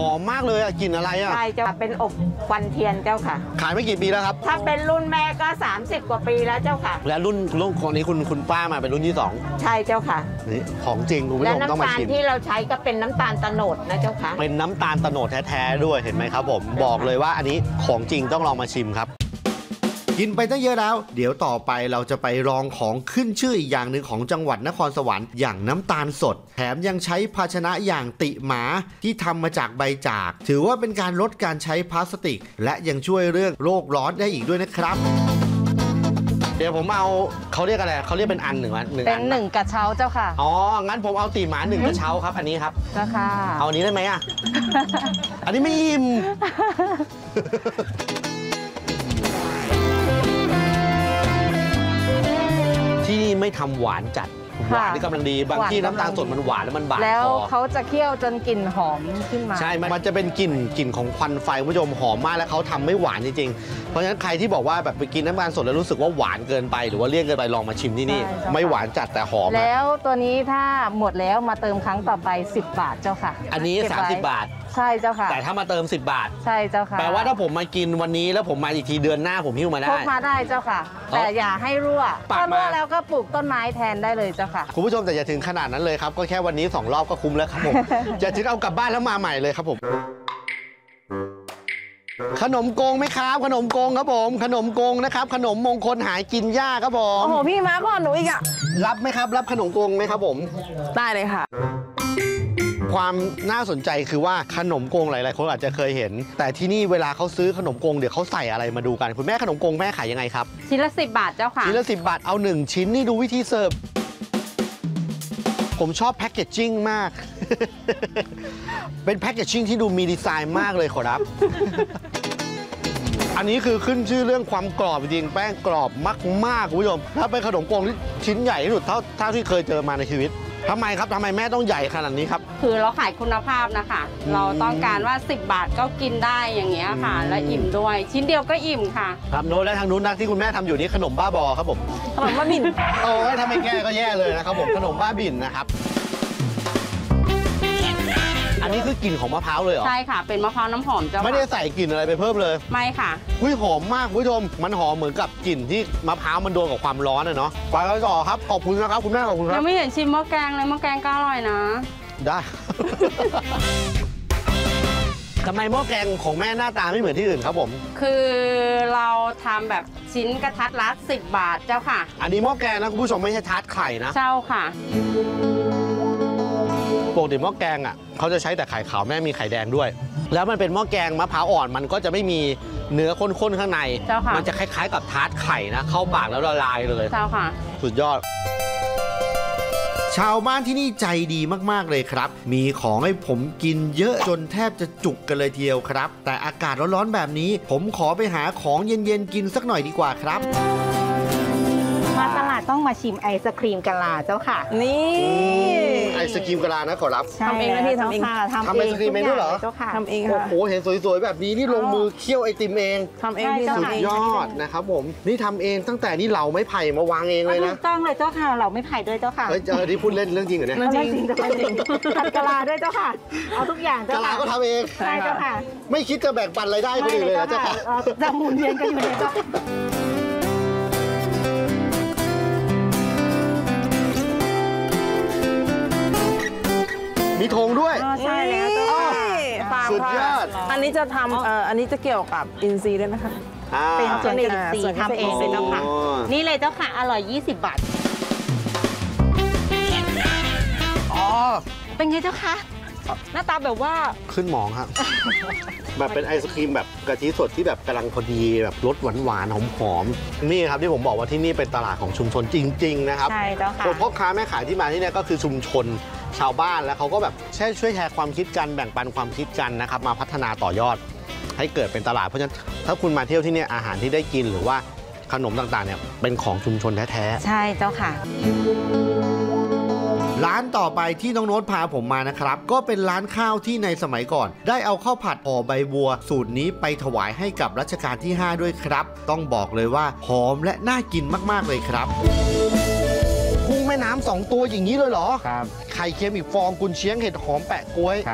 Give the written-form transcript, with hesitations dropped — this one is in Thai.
อมมากเลยอะกลิ่นอะไรอะใช่เจ้าเป็นอบควันเทียนเจ้าค่ะขายไม่กี่ปีแล้วครับถ้าเป็นรุ่นแม่ก็30กว่าปีแล้วเจ้าค่ะและรุ่นของนี้คุณป้ามาเป็นรุ่นที่2 ใช่เจ้าค่ะนี่ของจริงคุณผู้ชมต้องมาชิมและน้ำตาลที่เราใช้ก็เป็นน้ำตาลโตนดนะเจ้าค่ะเป็นน้ำตาลโตนดแท้ๆด้วยเห็นไหมครับผมบอกเลยว่าอันนี้ของจริงต้องลองมาชิมครับกินไปตั้งเยอะแล้วเดี๋ยวต่อไปเราจะไปลองของขึ้นชื่ออีกอย่างหนึ่งของจังหวัดนครสวรรค์อย่างน้ำตาลสดแถมยังใช้ภาชนะอย่างติหมาที่ทำมาจากใบจากถือว่าเป็นการลดการใช้พลาสติกและยังช่วยเรื่องโลกร้อนได้อีกด้วยนะครับเดี๋ยวผมเอาเขาเรียกอะไรเขาเรียกเป็นอันหนึ่งเป็น1กระเช้าเจ้าค่ะอ๋องั้นผมเอาติหมา1กระเช้าครับอันนี้ครับเจ้าค่ะเอาอันนี้ได้ไหมอ่ะ อันนี้ไม่อิ่ม ที่นี่ไม่ทำหวานจัดหวานนี่กำลังดีบางที่น้ำตาลสดมันหวานแล้วมันบาดคอแล้วเขาจะเคี่ยวจนกลิ่นหอมขึ้นมาใช่มันจะเป็นกลิ่นของควันไฟคุณผู้ชมหอมมากแล้วเขาทำไม่หวานจริงๆเพราะฉะนั้นใครที่บอกว่าแบบไปกินน้ำตาลสดแล้วรู้สึกว่าหวานเกินไปหรือว่าเลี่ยนเกินไปลองมาชิมที่นี่ไม่หวานจัดแต่หอมแล้วตัวนี้ถ้าหมดแล้วมาเติมครั้งต่อไป10 บาทเจ้าค่ะอันนี้30 บาทใช่เจ้าค่ะแต่ถ้ามาเติม10 บาทใช่เจ้าค่ะแปลว่าถ้าผมมากินวันนี้แล้วผมมาอีกทีเดือนหน้าผมหิ้วมาได้พกมาได้เจ้าค่ะแต่อย่าให้รั่วถ้ารั่วแล้วก็ปลูกต้นไม้แทนได้เลยเจ้าค่ะคุณผู้ชมแต่อย่าถึงขนาดนั้นเลยครับก็แค่วันนี้2 รอบก็คุ้มแล้วครับผม อย่าถึงเอากลับบ้านแล้วมาใหม่เลยครับผมขนมโกงไหมครับขนมโกงครับผมขนมโกงนะครับขนมมงคลหายกินยากครับผมโอ้โหพี่มาก่อนหนูอีกอะรับไหมครับรับขนมโกงไหมครับผมได้เลยค่ะความน่าสนใจคือว่าขนมโกงหลายๆคนอาจจะเคยเห็นแต่ที่นี่เวลาเขาซื้อขนมโกงเดี๋ยวเขาใส่อะไรมาดูกันคุณแม่ขนมโกงแม่ขายยังไงครับชิ้นละ10 บาทเจ้าค่ะชิ้นละ10 บาทเอา1ชิ้นนี่ดูวิธีเสิร์ฟผมชอบแพคเกจจิ้งมาก เป็นแพคเกจจิ้งที่ดูมีดีไซน์มากเลยขอรับ อันนี้คือขึ้นชื่อเรื่องความกรอบจริงแป้งกรอบมากๆคุณผู้ชมถ้าเป็นขนมโกงที่ชิ้นใหญ่ที่สุดเท่าที่เคยเจอมาในชีวิตทำไมครับทำไมแม่ต้องใหญ่ขนาดนี้ครับคือเราขายคุณภาพนะคะเราต้องการว่า10 บาทก็กินได้อย่างเงี้ยค่ะและอิ่มด้วยชิ้นเดียวก็อิ่มค่ะครับโน้ตและทางนู้นนะที่คุณแม่ทำอยู่นี่ขนมบ้าบอครับผมขนมบ้าบินโอ้ยทำไมแก้ก็แย่เลยนะครับผมขนมบ้าบินนะครับอันนี้คือกลิ่นของมะพร้าวเลยเหรอใช่ค่ะเป็นมะพร้าวน้ำหอมเจ้าไม่ได้ใส่กลิ่นอะไรไปเพิ่มเลยไม่ค่ะหอมมากคุณผู้ชมมันหอมเหมือนกับกลิ่นที่มะพร้าวมันโดนกับความร้อนเนาะไปกันต่อครับขอบคุณนะครับคุณแม่ขอบคุณครับยังไม่เห็นชิมหม้อแกงเลยหม้อแกงก็อร่อยนะได้ ทำไมหม้อแกงของแม่หน้าตาไม่เหมือนที่อื่นครับผมคือเราทำแบบชิ้นกระทัดรัด10 บาทเจ้าค่ะอันนี้หม้อแกงนะคุณผู้ชมไม่ใช่ทาร์ตไข่นะเจ้าค่ะปกติหม้อแกงอ่ะเขาจะใช้แต่ไข่ขาวแม่มีไข่แดงด้วยแล้วมันเป็นหม้อแกงมะพร้าวอ่อนมันก็จะไม่มีเนื้อข้นๆข้างในมันจะคล้ายๆกับทาร์ตไข่นะเข้าปากแล้วละลายเลยเจ้าค่ะสุดยอดชาวบ้านที่นี่ใจดีมากๆเลยครับมีของให้ผมกินเยอะจนแทบจะจุกกันเลยทีเดียวครับแต่อากาศร้อนๆแบบนี้ผมขอไปหาของเย็นๆกินสักหน่อยดีกว่าครับมาตลาดต้องมาชิมไอศครีมกะลาเจ้าค่ะนี่ไอศครีมกะลานะขอรับทำเองนะพี่ทำเองทำไอศครีมเองด้วยเหรอทำเองค่ะโอ้โหเห็นสวยๆแบบนี้นี่ลงมือเคี่ยวไอติมเองทำเองพี่สุดยอดนะครับผมนี่ทำเองตั้งแต่นี่เราไม่ไผ่มาวางเองเลยนะต้องเลยเจ้าค่ะเราไม่ไผ่ด้วยเจ้าค่ะเฮ้ยที่พูดเล่นเรื่องจริงเหรอเนี่ยเรื่องจริงผัดกะลาด้วยเจ้าค่ะเอาทุกอย่างกะลาก็ทำเองใช่เจ้าค่ะไม่คิดจะแบ่งปันรายได้คนอื่นเลยนะเจ้าค่ะจะหมุนเวียนกันอยู่ในเจ้ามีธงด้วยใช่แล้วเจ้าค่ะสุดยอดอันนี้จะทำอันนี้จะเกี่ยวกับอินทรีย์ด้วยนะคะเป็นส่วนอินทรีย์ทำเองเลยเจ้าค่ะนี่เลยเจ้าค่ะอร่อย20 บาทอ๋อเป็นไงเจ้าคะหน้าตาแบบว่าขึ้นหมองครับ แบบเป็นไอศครีมแบบกะทิสดที่แบบกำลังพอดีแบบรสหวานๆหอมๆนี่ครับที่ผมบอกว่าที่นี่เป็นตลาดของชุมชนจริงๆนะครับใช่เจ้าค่ะพ่อค้าแม่ขายที่มาที่นี่ก็คือชุมชนชาวบ้านแล้วเขาก็แบบช่วยแชร์ความคิดกันแบ่งปันความคิดกันนะครับมาพัฒนาต่อยอดให้เกิดเป็นตลาดเพราะฉะนั้นถ้าคุณมาเที่ยวที่นี่อาหารที่ได้กินหรือว่าขนมต่างๆเนี่ยเป็นของชุมชนแท้ๆใช่เจ้าค่ะร้านต่อไปที่น้องโน้ตพาผมมานะครับก็เป็นร้านข้าวที่ในสมัยก่อนได้เอาข้าวผัดห่อใบบัวสูตรนี้ไปถวายให้กับรัชกาลที่5ด้วยครับต้องบอกเลยว่าหอมและน่ากินมากๆเลยครับกุ้งแม่น้ำ2 ตัวอย่างนี้เลยเหรอครับไข่เค็มอีกฟองกุนเชียงเห็ดหอมแปะก๊วย